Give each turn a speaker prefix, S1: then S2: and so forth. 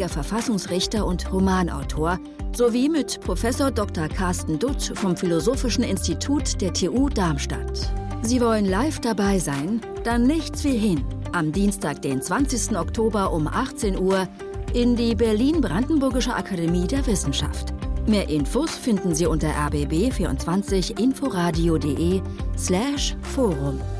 S1: ehemaliger Verfassungsrichter und Romanautor, sowie mit Professor Dr. Carsten Dutt vom Philosophischen Institut der TU Darmstadt. Sie wollen live dabei sein? Dann nichts wie hin. Am Dienstag, den 20. Oktober um 18 Uhr in die Berlin-Brandenburgische Akademie der Wissenschaft. Mehr Infos finden Sie unter rbb24inforadio.de/forum.